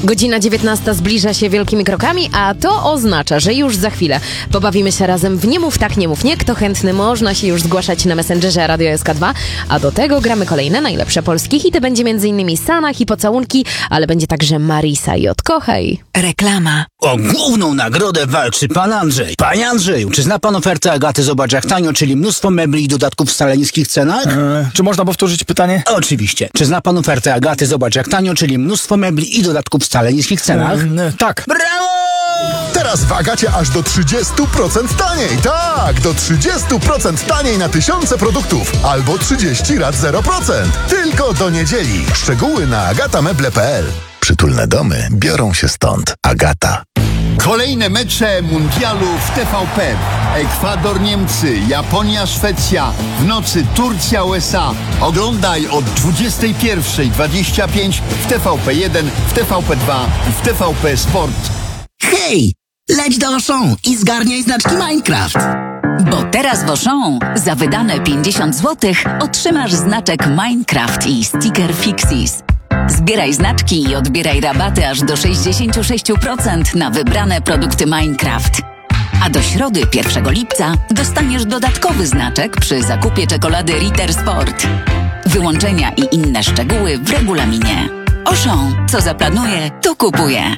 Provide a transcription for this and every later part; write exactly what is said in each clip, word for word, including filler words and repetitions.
Godzina dziewiętnasta zbliża się wielkimi krokami, a to oznacza, że już za chwilę pobawimy się razem w Nie mów tak, nie mów nie. Kto chętny, można się już zgłaszać na Messengerze Radio S K dwa, a do tego gramy kolejne najlepsze polskie hity. Będzie m.in. Sanach i Pocałunki, ale będzie także Marisa i Odkochaj. Reklama. O główną nagrodę walczy pan Andrzej. Panie Andrzeju, czy zna pan ofertę Agaty Zobacz jak tanio, czyli mnóstwo mebli i dodatków w wcale niskich cenach? Eee, czy można powtórzyć pytanie? Oczywiście. Czy zna pan ofertę Agaty Zobacz jak tanio, czyli mnóstwo mebli i dodatków w wcale niskich cenach? Eee, tak. Brawo! Teraz w Agacie aż do trzydzieści procent taniej. Tak, do trzydzieści procent taniej na tysiące produktów. Albo trzydzieści rat zero procent. Tylko do niedzieli. Szczegóły na agatameble kropka p l. Przytulne domy biorą się stąd. Agata. Kolejne mecze mundialu w T V P. Ekwador, Niemcy, Japonia, Szwecja. W nocy Turcja, U S A. Oglądaj od dwudziestej pierwszej dwadzieścia pięć w T V P jeden, w T V P dwa i w T V P Sport. Hej! Leć do Auchan i zgarniaj znaczki Minecraft. Bo teraz w Auchan za wydane pięćdziesiąt złotych otrzymasz znaczek Minecraft i sticker Fixis. Zbieraj znaczki i odbieraj rabaty aż do sześćdziesiąt sześć procent na wybrane produkty Minecraft. A do środy pierwszego lipca dostaniesz dodatkowy znaczek przy zakupie czekolady Ritter Sport. Wyłączenia i inne szczegóły w regulaminie. Auchan, co zaplanuje, to kupuje.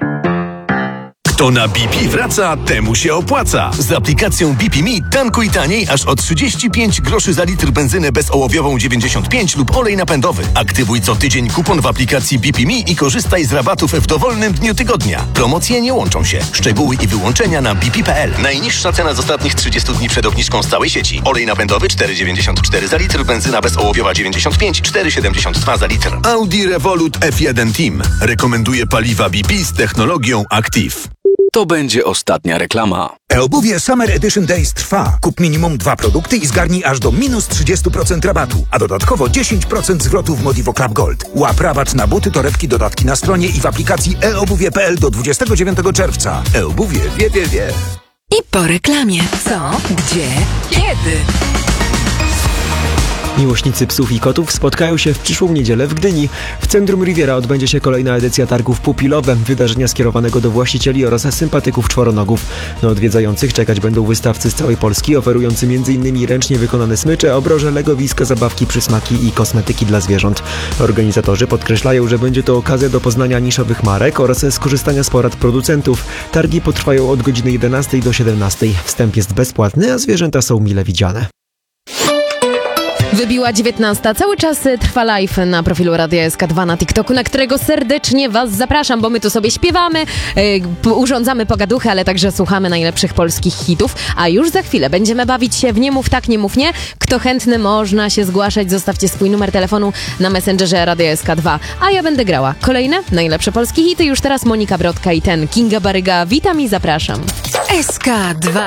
Kto na B P wraca, temu się opłaca. Z aplikacją B P Me tankuj taniej aż o trzydzieści pięć groszy za litr benzynę bezołowiową dziewięćdziesiąt pięć lub olej napędowy. Aktywuj co tydzień kupon w aplikacji B P Me i korzystaj z rabatów w dowolnym dniu tygodnia. Promocje nie łączą się. Szczegóły i wyłączenia na b p kropka p l. Najniższa cena z ostatnich trzydziestu dni przed obniżką z całej sieci. Olej napędowy cztery dziewięćdziesiąt cztery za litr, benzyna bezołowiowa dziewięćdziesiąt pięć, cztery siedemdziesiąt dwa za litr. Audi Revolut F jeden Team rekomenduje paliwa B P z technologią Active. To będzie ostatnia reklama. E-obuwie Summer Edition Days trwa. Kup minimum dwa produkty i zgarnij aż do minus trzydzieści procent rabatu, a dodatkowo dziesięć procent zwrotu w Modivo Club Gold. Łap rabat na buty, torebki, dodatki na stronie i w aplikacji e obuwie kropka p l do dwudziestego dziewiątego czerwca. E-obuwie wie, wie, wie. I po reklamie. Co? Gdzie? Kiedy? Miłośnicy psów i kotów spotkają się w przyszłą niedzielę w Gdyni. W Centrum Riviera odbędzie się kolejna edycja targów pupilowe, wydarzenia skierowanego do właścicieli oraz sympatyków czworonogów. Na odwiedzających czekać będą wystawcy z całej Polski, oferujący między innymi ręcznie wykonane smycze, obroże, legowiska, zabawki, przysmaki i kosmetyki dla zwierząt. Organizatorzy podkreślają, że będzie to okazja do poznania niszowych marek oraz skorzystania z porad producentów. Targi potrwają od godziny jedenastej do siedemnastej. Wstęp jest bezpłatny, a zwierzęta są mile widziane. Wybiła dziewiętnasta. Cały czas trwa live na profilu Radia S K dwa na TikToku, na którego serdecznie Was zapraszam, bo my tu sobie śpiewamy, yy, urządzamy pogaduchy, ale także słuchamy najlepszych polskich hitów. A już za chwilę będziemy bawić się w Nie mów tak, nie mów nie. Kto chętny, można się zgłaszać. Zostawcie swój numer telefonu na Messengerze Radia S K dwa. A ja będę grała kolejne najlepsze polskie hity. Już teraz Monika Brodka i ten Kinga Baryga. Witam i zapraszam. S K dwa.